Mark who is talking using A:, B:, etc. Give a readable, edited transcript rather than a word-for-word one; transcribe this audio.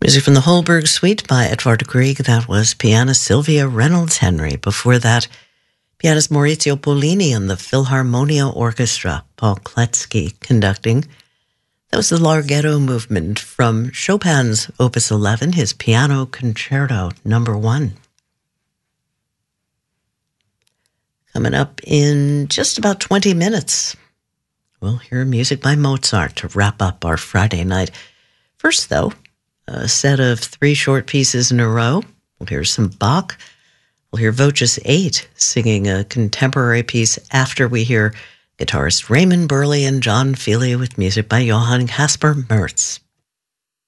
A: Music from the Holberg Suite by Edvard Grieg. That was pianist Sylvia Reynolds Henry. Before that, pianist Maurizio Pollini and the Philharmonia Orchestra, Paul Kletzky conducting. That was the Larghetto movement from Chopin's Opus 11, his Piano Concerto No. 1. Coming up in just about 20 minutes, we'll hear music by Mozart to wrap up our Friday night. First, though, a set of 3 short pieces in a row. We'll hear some Bach. We'll hear Voces 8 singing a contemporary piece after we hear guitarist Raymond Burley and John Feely with music by Johann Caspar Mertz.